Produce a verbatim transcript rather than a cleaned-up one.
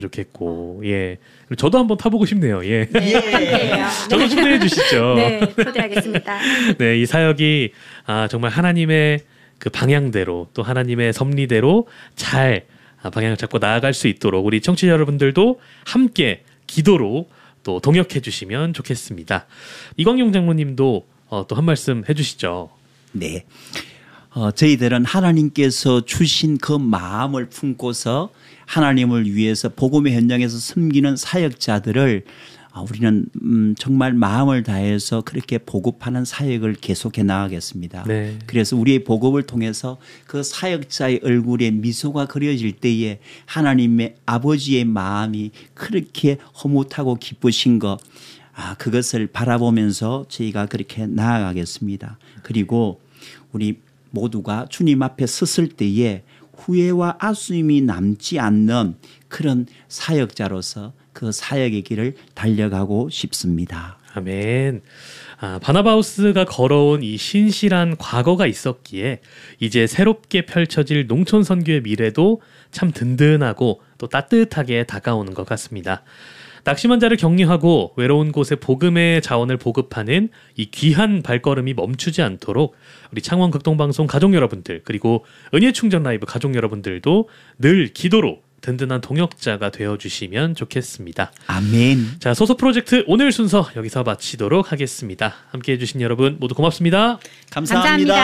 좋겠고, 예. 저도 한번 타보고 싶네요. 예. 네. 저도 초대해 주시죠. 네, 초대하겠습니다. 네, 이 사역이 아, 정말 하나님의 그 방향대로 또 하나님의 섭리대로 잘 방향을 잡고 나아갈 수 있도록 우리 청취자 여러분들도 함께 기도로 또 동역해 주시면 좋겠습니다. 이광용 장로님도 어, 또 한 말씀 해주시죠. 네, 어, 저희들은 하나님께서 주신 그 마음을 품고서 하나님을 위해서 복음의 현장에서 섬기는 사역자들을 어, 우리는 음, 정말 마음을 다해서 그렇게 보급하는 사역을 계속해 나가겠습니다. 네. 그래서 우리의 보급을 통해서 그 사역자의 얼굴에 미소가 그려질 때에 하나님의 아버지의 마음이 그렇게 허무하고 기쁘신 것, 아, 그것을 바라보면서 저희가 그렇게 나아가겠습니다. 그리고 우리 모두가 주님 앞에 섰을 때에 후회와 아쉬움이 남지 않는 그런 사역자로서 그 사역의 길을 달려가고 싶습니다. 아멘. 아, 바나바우스가 걸어온 이 신실한 과거가 있었기에 이제 새롭게 펼쳐질 농촌 선교의 미래도 참 든든하고 또 따뜻하게 다가오는 것 같습니다. 낙심한 자를 격려하고 외로운 곳에 복음의 자원을 보급하는 이 귀한 발걸음이 멈추지 않도록 우리 창원 극동방송 가족 여러분들 그리고 은혜충전 라이브 가족 여러분들도 늘 기도로 든든한 동역자가 되어주시면 좋겠습니다. 아멘. 자, 소소 프로젝트 오늘 순서 여기서 마치도록 하겠습니다. 함께해 주신 여러분 모두 고맙습니다. 감사합니다. 감사합니다.